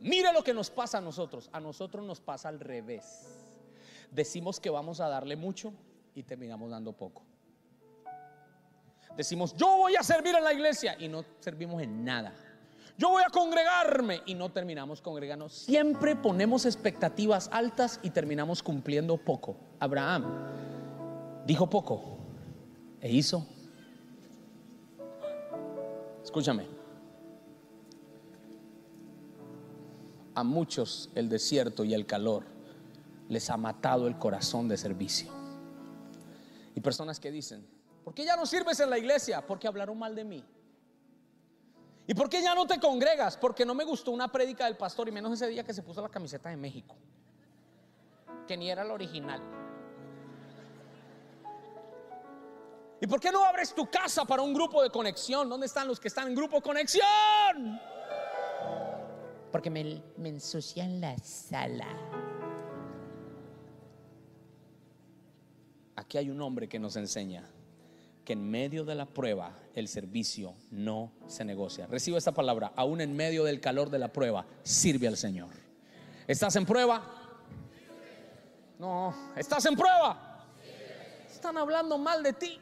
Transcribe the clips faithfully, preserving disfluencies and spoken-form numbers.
Mire lo que nos pasa a nosotros. A nosotros nos pasa al revés. Decimos que vamos a darle mucho y terminamos dando poco. Decimos, yo voy a servir en la iglesia y no servimos en nada. Yo voy a congregarme y no terminamos congregando. Siempre ponemos expectativas altas y terminamos cumpliendo poco. Abraham dijo poco e hizo. Escúchame. A muchos el desierto y el calor les ha matado el corazón de servicio. Y personas que dicen, ¿por qué ya no sirves en la iglesia? Porque hablaron mal de mí. ¿Y por qué ya no te congregas? Porque no me gustó una prédica del pastor, y menos ese día que se puso la camiseta de México, que ni era la original. ¿Y por qué no abres tu casa para un grupo de conexión? ¿Dónde están los que están en grupo conexión? Porque me, me ensucian la sala. Aquí hay un hombre que nos enseña que en medio de la prueba el servicio no se negocia. Recibe esta palabra: aún en medio del calor de la prueba, sirve al Señor. ¿Estás en prueba? No. ¿Estás en prueba? Están hablando mal de ti.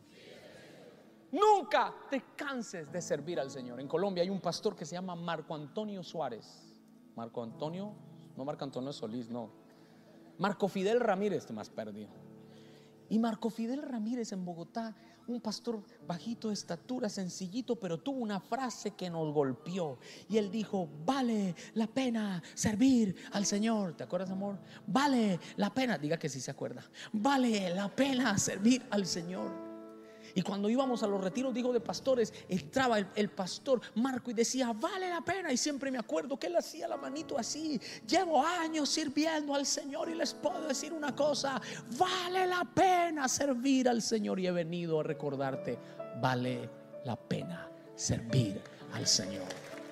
Nunca te canses de servir al Señor. En Colombia hay un pastor que se llama Marco Antonio Suárez. Marco Antonio, no Marco Antonio Solís, no. Marco Fidel Ramírez, te más perdido. Y Marco Fidel Ramírez en Bogotá, un pastor bajito de estatura, sencillito, pero tuvo una frase que nos golpeó. Y él dijo: vale la pena servir al Señor. ¿Te acuerdas, amor? Vale la pena, diga que sí se acuerda. Vale la pena servir al Señor. Y cuando íbamos a los retiros, digo, de pastores, entraba el, el pastor Marco y decía: vale la pena. Y siempre me acuerdo que él hacía la manito así. Llevo años sirviendo al Señor y les puedo decir una cosa: vale la pena servir al Señor. Y he venido a recordarte: vale la pena servir al Señor.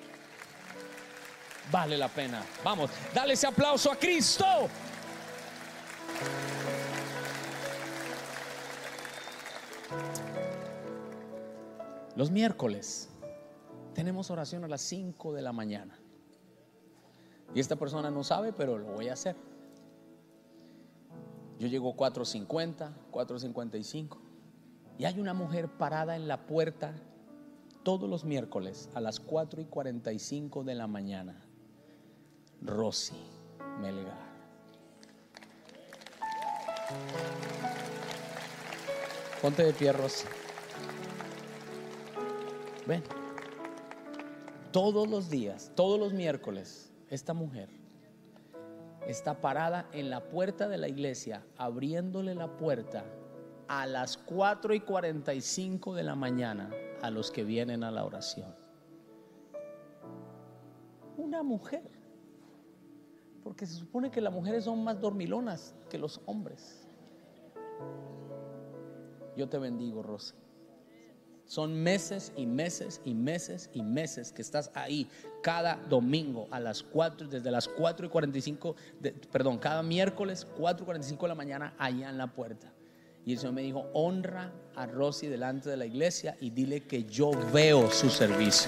Vale la pena. Vamos, dale ese aplauso a Cristo. Los miércoles tenemos oración a las cinco de la mañana. Y esta persona no sabe, pero lo voy a hacer. Yo llego cuatro cincuenta, cuatro cincuenta y cinco, y hay una mujer parada en la puerta todos los miércoles a las cuatro y cuarenta y cinco de la mañana. Rosy Melgar. Ponte de pie, Rosy. Ven. Todos los días, todos los miércoles, esta mujer está parada en la puerta de la iglesia, abriéndole la puerta a las cuatro y cuarenta y cinco de la mañana a los que vienen a la oración. Una mujer, porque se supone que las mujeres son más dormilonas que los hombres. Yo te bendigo, Rosy. Son meses y meses y meses y meses que estás ahí cada domingo a las cuatro, desde las cuatro y cuarenta y cinco de, perdón, cada miércoles cuatro y cuarenta y cinco de la mañana allá en la puerta. Y el Señor me dijo: honra a Rosy delante de la iglesia y dile que yo veo su servicio.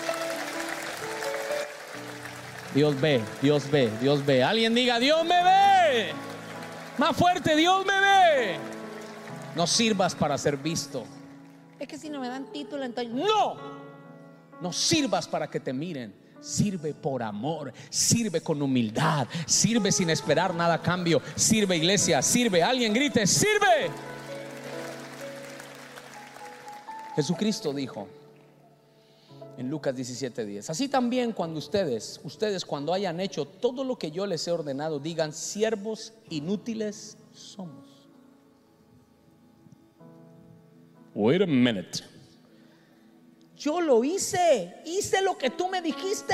Dios ve, Dios ve, Dios ve. Alguien diga: Dios me ve. Más fuerte: Dios me ve. No sirvas para ser visto. Es que si no me dan título, entonces no. No sirvas para que te miren. Sirve por amor, sirve con humildad, sirve sin esperar nada a cambio. Sirve, iglesia, sirve. Alguien grite: sirve. Jesucristo dijo en Lucas diecisiete diez: así también cuando ustedes, ustedes cuando hayan hecho todo lo que yo les he ordenado, digan: siervos inútiles somos. Wait a minute. Yo lo hice, hice lo que tú me dijiste.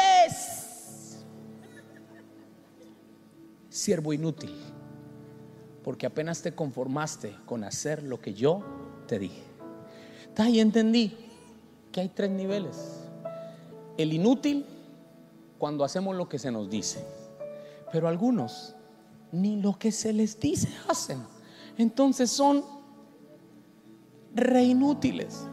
Siervo inútil, porque apenas te conformaste con hacer lo que yo te dije. Y entendí que hay tres niveles. El inútil, cuando hacemos lo que se nos dice, pero algunos ni lo que se les dice hacen. Entonces son re inútiles.